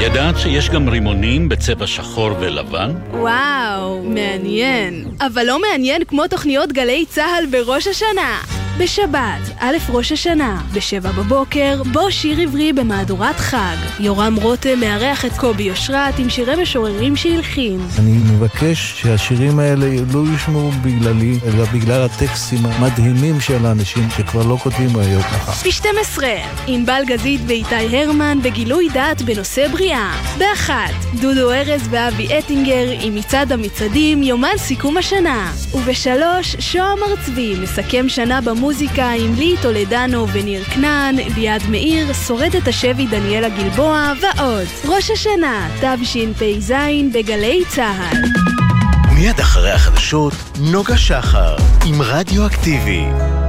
ידעת שיש גם רימונים בצבע שחור ולבן? וואו, מעניין. אבל לא מעניין כמו תוכניות גלי צהל בראש השנה. בשבת, א' ראש השנה, ב7 בבוקר, בו שיר עברי במהדורת חג. יורם רותם מארח את קובי אושרת עם שירי משוררים שהלחין. אני מבקש שהשירים האלה לא ישמעו בגללי, אלא בגלל הטקסטים המדהימים של האנשים שכבר לא כותבים היום ככה. ב12, ענבל גזית ואיתי הרמן בגילוי דעת בנושא בריאה. ב1, דודו ארז ואבי אטינגר עם מצעד המצעדים יומן סיכום השנה. וב3, שוהם ארצבי מסכם שנה במוזיקה עם לי טולדנו וניר כנען, ליעד מאיר, שורדת השבי דניאלה גלבוע ועוד. ראש השנה, תשפ"ז בגלי צהל. מיד אחרי החדשות, נוגה שחר עם רדיו אקטיבי.